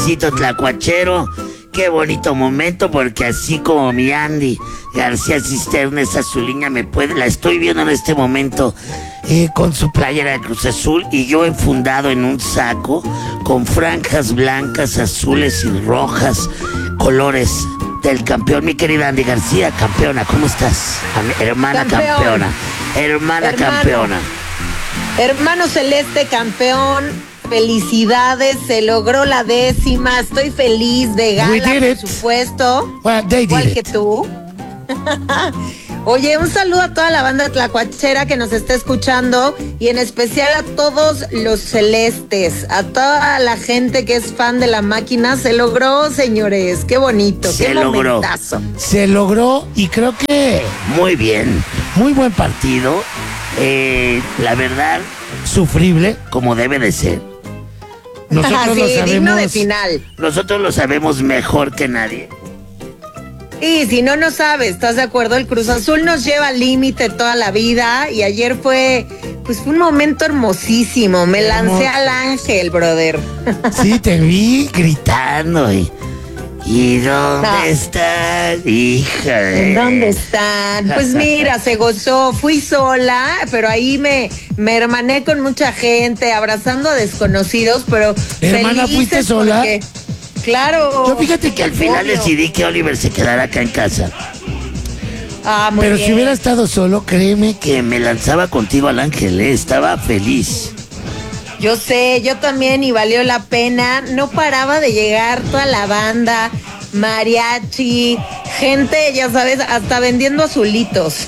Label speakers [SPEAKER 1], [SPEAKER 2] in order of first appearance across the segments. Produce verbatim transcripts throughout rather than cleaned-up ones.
[SPEAKER 1] Tlacuachero, qué bonito momento, porque así como mi Andy García Cisterna, esa su línea me puede, la estoy viendo en este momento eh, con su playera de Cruz Azul y yo enfundado en un saco con franjas blancas, azules y rojas, colores del campeón. Mi querida Andy García, campeona, ¿cómo estás? Hermana Campeón. campeona, hermana Hermano. campeona.
[SPEAKER 2] Hermano Celeste, campeón. Felicidades, se logró la décima. Estoy feliz de gala, por supuesto.
[SPEAKER 1] Well, they
[SPEAKER 2] igual
[SPEAKER 1] did
[SPEAKER 2] que
[SPEAKER 1] it.
[SPEAKER 2] tú. Oye, un saludo a toda la banda tlacuachera que nos está escuchando y en especial a todos los celestes, a toda la gente que es fan de la máquina. Se logró, señores. Qué bonito,
[SPEAKER 1] se
[SPEAKER 2] qué
[SPEAKER 1] logró.
[SPEAKER 2] momentazo.
[SPEAKER 1] Se logró y creo que muy bien, muy buen partido. Eh, la verdad, sufrible como debe de ser. Nosotros
[SPEAKER 2] sí,
[SPEAKER 1] lo sabemos,
[SPEAKER 2] digno de final.
[SPEAKER 1] Nosotros lo sabemos mejor que nadie.
[SPEAKER 2] Y si no, no sabes, ¿estás de acuerdo? El Cruz Azul nos lleva al límite toda la vida y ayer fue, pues fue un momento hermosísimo. Me lancé al ángel, brother.
[SPEAKER 1] Sí, te vi gritando y... ¿Y dónde no. están, hija de...
[SPEAKER 2] ¿Dónde están? Pues mira, se gozó. Fui sola, pero ahí me, me hermané con mucha gente, abrazando a desconocidos, pero
[SPEAKER 1] ¿Hermana, fuiste sola?
[SPEAKER 2] Porque, claro.
[SPEAKER 1] Yo fíjate que al final obvio. decidí que Oliver se quedara acá en casa.
[SPEAKER 2] Ah, muy
[SPEAKER 1] pero
[SPEAKER 2] bien.
[SPEAKER 1] Si hubiera estado solo, créeme que me lanzaba contigo al ángel, ¿eh? Estaba feliz.
[SPEAKER 2] Yo sé, yo también, y valió la pena. No paraba de llegar toda la banda, mariachi, gente, ya sabes, hasta vendiendo azulitos.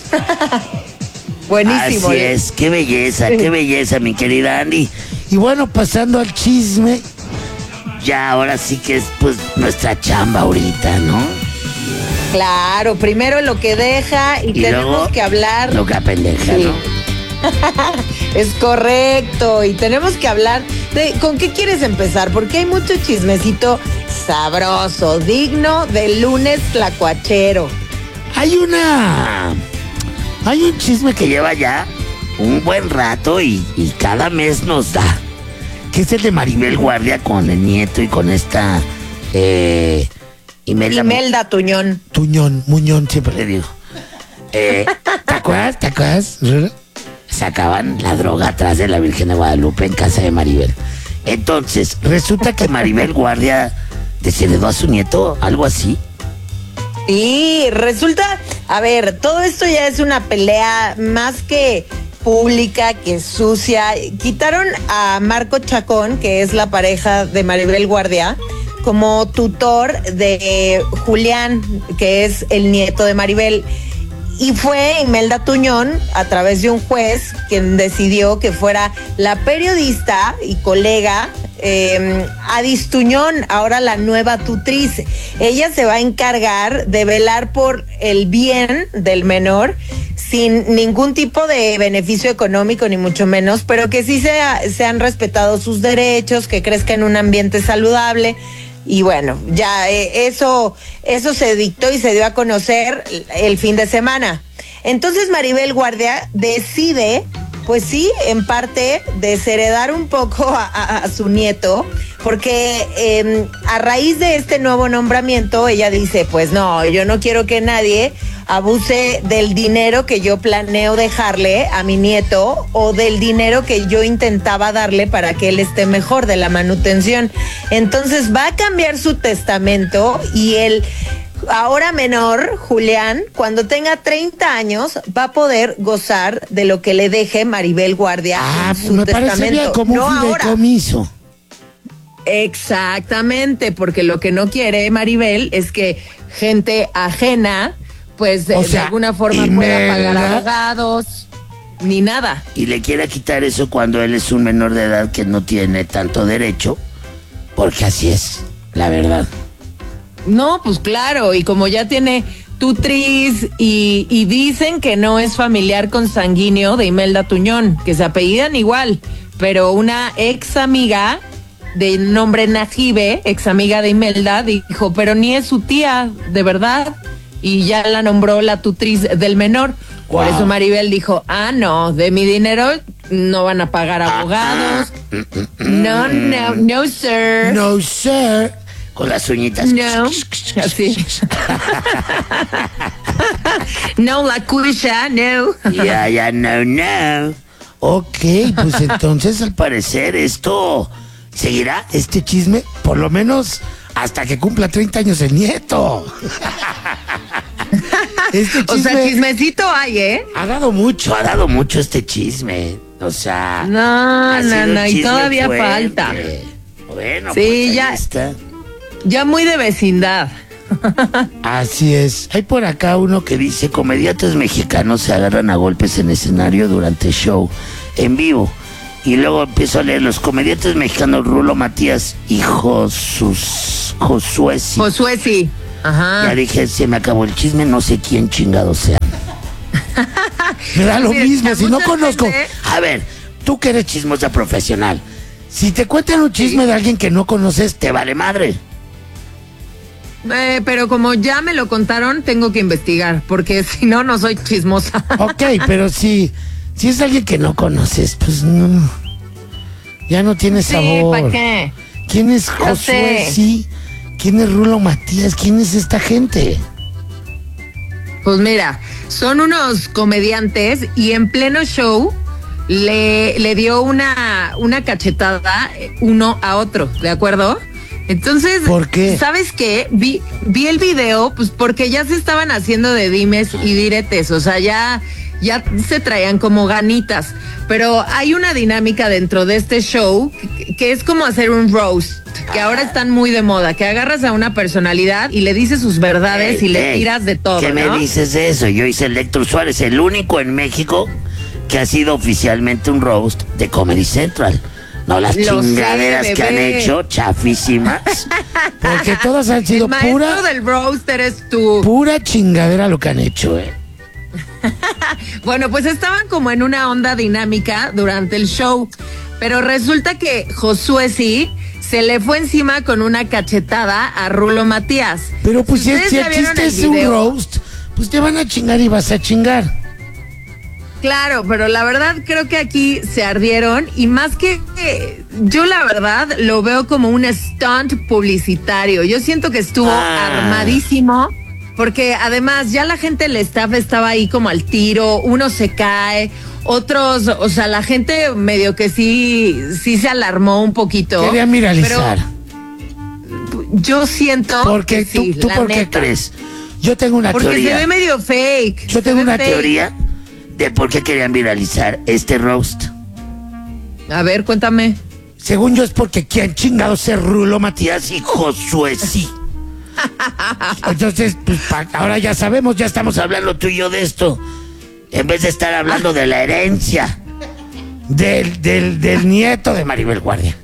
[SPEAKER 2] Buenísimo.
[SPEAKER 1] Así es, qué belleza, qué belleza, mi querida Andy. Y bueno, pasando al chisme, ya ahora sí que es pues nuestra chamba ahorita, ¿no?
[SPEAKER 2] Claro, primero lo que deja y, y tenemos que hablar.
[SPEAKER 1] Lo que apendeja, sí. ¿no?
[SPEAKER 2] Es correcto, y tenemos que hablar de ¿con qué quieres empezar? Porque hay mucho chismecito sabroso, digno del lunes tlacuachero.
[SPEAKER 1] Hay una... Hay un chisme que lleva ya un buen rato y, y cada mes nos da, que es el de Maribel Guardia con el nieto y con esta... Eh,
[SPEAKER 2] Imelda, Imelda Tuñón.
[SPEAKER 1] Tuñón, Muñón, siempre le digo. Eh, ¿Te acuerdas? ¿Te acuerdas? Sacaban la droga atrás de la Virgen de Guadalupe en casa de Maribel. Entonces, resulta que Maribel Guardia desheredó a su nieto, algo así.
[SPEAKER 2] Y resulta, a ver, todo esto ya es una pelea más que pública, que sucia. Quitaron a Marco Chacón, que es la pareja de Maribel Guardia, como tutor de Julián, que es el nieto de Maribel. Y fue Imelda Tuñón, a través de un juez, quien decidió que fuera la periodista y colega eh, Adis Tuñón, ahora la nueva tutriz. Ella se va a encargar de velar por el bien del menor, sin ningún tipo de beneficio económico, ni mucho menos, pero que sí sea, sean respetados sus derechos, que crezca en un ambiente saludable. Y bueno, ya eh, eso, eso se dictó y se dio a conocer el fin de semana. Entonces Maribel Guardia decide, pues sí, en parte, desheredar un poco a, a, a su nieto, porque eh, a raíz de este nuevo nombramiento, ella dice, pues no, yo no quiero que nadie abuse del dinero que yo planeo dejarle a mi nieto o del dinero que yo intentaba darle para que él esté mejor, de la manutención. Entonces va a cambiar su testamento y él, ahora menor, Julián, cuando tenga treinta años, va a poder gozar de lo que le deje Maribel Guardia
[SPEAKER 1] ah,
[SPEAKER 2] en su
[SPEAKER 1] me
[SPEAKER 2] testamento.
[SPEAKER 1] Parece bien, como
[SPEAKER 2] no
[SPEAKER 1] un fideicomiso.
[SPEAKER 2] Exactamente, porque lo que no quiere Maribel es que gente ajena pues de, sea, de alguna forma pueda pagar abogados, ni nada.
[SPEAKER 1] Y le quiera quitar eso cuando él es un menor de edad que no tiene tanto derecho, porque así es, la verdad.
[SPEAKER 2] No, pues claro, y como ya tiene tutriz y, y dicen que no es familiar consanguíneo de Imelda Tuñón, que se apellidan igual, pero una ex amiga de nombre Najibe, ex amiga de Imelda, dijo, pero ni es su tía, de verdad. Y ya la nombró la tutriz del menor. Wow. Por eso Maribel dijo, ah, no, de mi dinero no van a pagar abogados. No, no, no, sir.
[SPEAKER 1] No, sir. con las uñitas.
[SPEAKER 2] No, así. No, la cucha, no.
[SPEAKER 1] Ya, ya, no, no. Ok, pues entonces al parecer esto seguirá, este chisme, por lo menos hasta que cumpla treinta años el nieto. Este chisme
[SPEAKER 2] O sea, chismecito hay, ¿eh?
[SPEAKER 1] ha dado mucho, ha dado mucho este chisme. O sea,
[SPEAKER 2] No,
[SPEAKER 1] ha
[SPEAKER 2] no,
[SPEAKER 1] sido un
[SPEAKER 2] no, y
[SPEAKER 1] chisme
[SPEAKER 2] todavía
[SPEAKER 1] fuerte.
[SPEAKER 2] falta.
[SPEAKER 1] Bueno,
[SPEAKER 2] Sí,
[SPEAKER 1] pues ahí
[SPEAKER 2] ya.
[SPEAKER 1] está.
[SPEAKER 2] Ya muy de vecindad.
[SPEAKER 1] Así es. Hay por acá uno que dice: comediantes mexicanos se agarran a golpes en escenario durante show en vivo. Y luego empiezo a leer: los comediantes mexicanos Rulo Matías y Josus, Josué. Sí.
[SPEAKER 2] Josué, sí. Ajá.
[SPEAKER 1] Ya dije, se me acabó el chisme, no sé quién chingado sea. Me da lo
[SPEAKER 2] Mira,
[SPEAKER 1] mismo, si no
[SPEAKER 2] mucha
[SPEAKER 1] conozco.
[SPEAKER 2] gente-
[SPEAKER 1] A ver, tú que eres chismosa profesional, si te cuentan un chisme de alguien que no conoces, te vale madre.
[SPEAKER 2] Eh, pero como ya me lo contaron, tengo que investigar, porque si no, no soy chismosa.
[SPEAKER 1] Ok, pero si, si es alguien que no conoces, pues no. Ya no tiene
[SPEAKER 2] Sí,
[SPEAKER 1] sabor.
[SPEAKER 2] ¿para qué?
[SPEAKER 1] ¿Quién es
[SPEAKER 2] Ya
[SPEAKER 1] Josué?
[SPEAKER 2] sé.
[SPEAKER 1] Sí. ¿Quién es Rulo Matías? ¿Quién es esta gente?
[SPEAKER 2] Pues mira, son unos comediantes y en pleno show le, le dio una, una cachetada uno a otro, ¿de acuerdo? Entonces,
[SPEAKER 1] ¿Por qué?
[SPEAKER 2] ¿sabes qué? Vi, vi el video, pues porque ya se estaban haciendo de dimes y diretes, o sea, ya, ya se traían como ganitas. Pero hay una dinámica dentro de este show que, que es como hacer un roast, que ahora están muy de moda, que agarras a una personalidad y le dices sus verdades
[SPEAKER 1] Ey,
[SPEAKER 2] y le
[SPEAKER 1] ey,
[SPEAKER 2] tiras de todo,
[SPEAKER 1] ¿Qué
[SPEAKER 2] ¿no?
[SPEAKER 1] me dices de eso? Yo hice el Héctor Suárez, el único en México que ha sido oficialmente un roast de Comedy Central. No las
[SPEAKER 2] Lo sé,
[SPEAKER 1] chingaderas que han
[SPEAKER 2] bebé.
[SPEAKER 1] hecho, chafísimas. Porque todas han sido
[SPEAKER 2] El maestro
[SPEAKER 1] pura,
[SPEAKER 2] del roast eres tú.
[SPEAKER 1] pura chingadera lo que han hecho, ¿eh?
[SPEAKER 2] Bueno, pues estaban como en una onda dinámica durante el show, pero resulta que Josué sí se le fue encima con una cachetada a Rulo Matías.
[SPEAKER 1] Pero pues si,
[SPEAKER 2] ¿Ustedes
[SPEAKER 1] si
[SPEAKER 2] ya
[SPEAKER 1] el
[SPEAKER 2] vieron
[SPEAKER 1] chiste
[SPEAKER 2] el
[SPEAKER 1] es un
[SPEAKER 2] video?
[SPEAKER 1] roast, pues te van a chingar y vas a chingar.
[SPEAKER 2] Claro, pero la verdad creo que aquí se ardieron y más que eh, yo la verdad lo veo como un stunt publicitario. Yo siento que estuvo
[SPEAKER 1] Ah.
[SPEAKER 2] armadísimo porque además ya la gente del staff estaba ahí como al tiro, uno se cae, otros, o sea, la gente medio que sí, sí se alarmó un poquito.
[SPEAKER 1] Querían viralizar.
[SPEAKER 2] Pero yo siento
[SPEAKER 1] Porque
[SPEAKER 2] que sí,
[SPEAKER 1] tú, ¿tú
[SPEAKER 2] la
[SPEAKER 1] por qué
[SPEAKER 2] neta.
[SPEAKER 1] crees? Yo tengo una
[SPEAKER 2] Porque
[SPEAKER 1] teoría.
[SPEAKER 2] se ve medio fake.
[SPEAKER 1] Yo
[SPEAKER 2] se
[SPEAKER 1] tengo
[SPEAKER 2] ve
[SPEAKER 1] una
[SPEAKER 2] fake.
[SPEAKER 1] teoría de por qué querían viralizar este roast.
[SPEAKER 2] A ver, cuéntame.
[SPEAKER 1] Según yo es porque quien chingado es Rulo Matías y Josué sí. Entonces, pues pa- ahora ya sabemos, ya estamos hablando tú y yo de esto. En vez de estar hablando de la herencia del, del, del nieto de Maribel Guardia.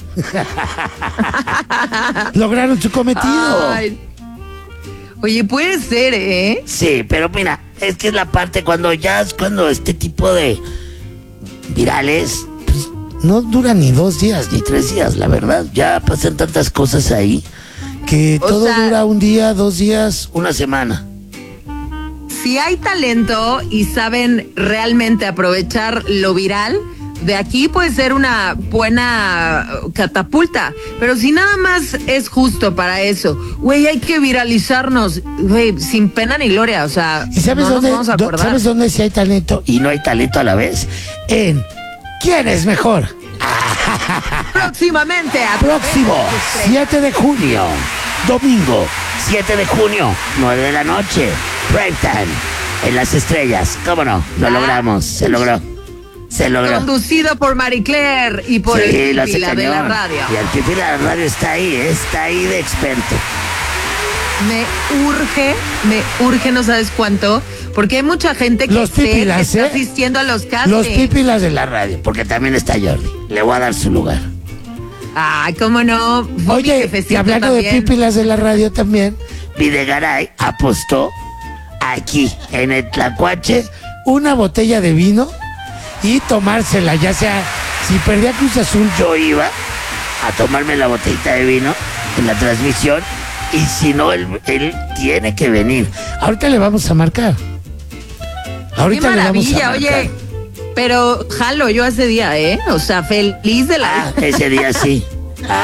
[SPEAKER 1] Lograron su cometido.
[SPEAKER 2] Ay. Oye, puede ser, ¿eh?
[SPEAKER 1] Sí, pero mira, es que es la parte cuando ya es cuando este tipo de virales pues, no duran ni dos días ni tres días, la verdad. Ya pasan tantas cosas ahí que
[SPEAKER 2] O
[SPEAKER 1] todo
[SPEAKER 2] sea-
[SPEAKER 1] dura un día, dos días, una semana.
[SPEAKER 2] Si hay talento y saben realmente aprovechar lo viral, de aquí puede ser una buena catapulta. Pero si nada más es justo para eso, güey, hay que viralizarnos, güey, sin pena ni gloria. O sea,
[SPEAKER 1] ¿Y sabes
[SPEAKER 2] no
[SPEAKER 1] dónde?
[SPEAKER 2] nos vamos a
[SPEAKER 1] do-
[SPEAKER 2] acordar.
[SPEAKER 1] ¿Sabes dónde sí hay talento y no hay talento a la vez? En ¿Quién es mejor?
[SPEAKER 2] Próximamente a
[SPEAKER 1] Próximo, siete de junio, domingo, siete de junio, nueve de la noche, prime time, en las estrellas. ¿Cómo no? Lo
[SPEAKER 2] Ah.
[SPEAKER 1] logramos, se logró, se logró.
[SPEAKER 2] Conducido por Marie Claire y por
[SPEAKER 1] Sí,
[SPEAKER 2] el
[SPEAKER 1] lo hace
[SPEAKER 2] Pipila de la
[SPEAKER 1] cañón.
[SPEAKER 2] radio.
[SPEAKER 1] Y el Pipi de la radio está ahí, ¿eh? Está ahí de experto.
[SPEAKER 2] Me urge, me urge, no sabes cuánto, porque hay mucha gente que,
[SPEAKER 1] Los
[SPEAKER 2] sé que
[SPEAKER 1] pipilas,
[SPEAKER 2] está
[SPEAKER 1] ¿eh?
[SPEAKER 2] asistiendo a los castings.
[SPEAKER 1] Los pipilas de la radio, porque también está Jordi. Le voy a dar su lugar.
[SPEAKER 2] Ay, cómo no. Fue mi
[SPEAKER 1] Oye,
[SPEAKER 2] jefecito
[SPEAKER 1] y hablando
[SPEAKER 2] también.
[SPEAKER 1] de pipilas de la radio también, Videgaray apostó aquí, en el Tlacuache, una botella de vino y tomársela, ya sea, si perdía Cruz Azul, yo iba a tomarme la botellita de vino en la transmisión, y si no, él, él tiene que venir. Ahorita le vamos a marcar.
[SPEAKER 2] Qué
[SPEAKER 1] Ahorita le vamos a
[SPEAKER 2] maravilla,
[SPEAKER 1] marcar.
[SPEAKER 2] oye. Pero jalo yo ese día, ¿eh? O sea, feliz de la
[SPEAKER 1] Ah, ese día sí. Ah,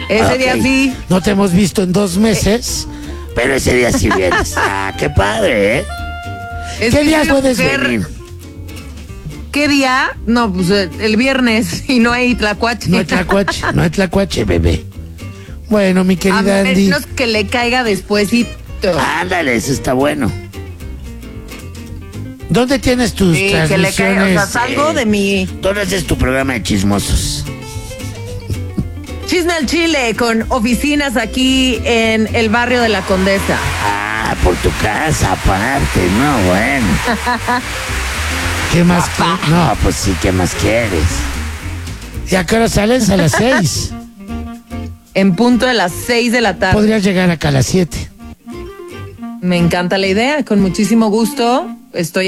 [SPEAKER 2] Ese
[SPEAKER 1] Ok.
[SPEAKER 2] día sí.
[SPEAKER 1] No te hemos visto en dos meses, pero ese día sí vienes. Ah, qué padre, ¿eh?
[SPEAKER 2] Es
[SPEAKER 1] ¿Qué
[SPEAKER 2] que
[SPEAKER 1] día
[SPEAKER 2] soy
[SPEAKER 1] puedes
[SPEAKER 2] mujer.
[SPEAKER 1] venir?
[SPEAKER 2] ¿Qué día? No, pues eh, el viernes y no hay tlacuache.
[SPEAKER 1] No hay tlacuache, no hay tlacuache, bebé. Bueno, mi
[SPEAKER 2] A
[SPEAKER 1] querida Andy.
[SPEAKER 2] menos que le caiga despuésito.
[SPEAKER 1] Ándale, eso está bueno. ¿Dónde tienes tus
[SPEAKER 2] Sí, que le
[SPEAKER 1] transmisiones?
[SPEAKER 2] caiga. O sea, salgo
[SPEAKER 1] eh,
[SPEAKER 2] de mi
[SPEAKER 1] ¿Dónde haces tu programa de chismosos?
[SPEAKER 2] Chisme al Chile con oficinas aquí en el barrio de la Condesa.
[SPEAKER 1] Ah, por tu casa, aparte. No, bueno. ¿Qué más quieres? No, pues sí, ¿qué más quieres? ¿Y a qué hora sales? A las seis.
[SPEAKER 2] En punto de las seis de la tarde.
[SPEAKER 1] Podrías llegar acá a las siete.
[SPEAKER 2] Me encanta la idea, con muchísimo gusto. Estoy